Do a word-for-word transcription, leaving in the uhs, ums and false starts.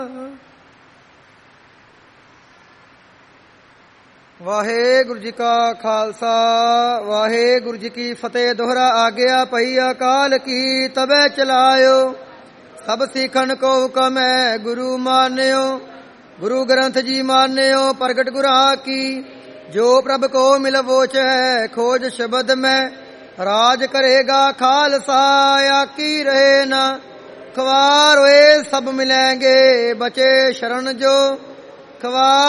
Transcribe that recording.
ਵਾਹਿਗੁਰੂ ਜੀ ਕਾ ਖਾਲਸਾ ਵਾਹਿਗੁਰੂ ਜੀ ਕੀ ਫਤਿਹ। ਦੋਹਰਾ ਆਗਿਆ ਪਈ ਅਕਾਲ ਕੀ ਤਬੈ ਚਲਾਇਓ। ਸਭ ਸਿੱਖਣ ਕੋ ਹੁਕਮ ਹੈ ਗੁਰੂ ਮਾਨਿਓ। ਗੁਰੂ ਗ੍ਰੰਥ ਜੀ ਮਾਨਿਓ ਪ੍ਰਗਟ ਗੁਰਾਂ ਕੀ। ਜੋ ਪ੍ਰਭ ਕੋ ਮਿਲ ਵੋਚ ਹੈ ਖੋਜ ਸ਼ਬਦ ਮੈਂ। ਰਾਜ ਕਰੇਗਾ ਖਾਲਸਾ ਆਕੀ ਰਹੇ ਨਾ। ਖਵਾਰ ਹੋਏ ਸਭ ਮਿਲੇਂਗੇ ਬਚੇ ਸ਼ਰਨ ਜੋ। ਖਵਾਰ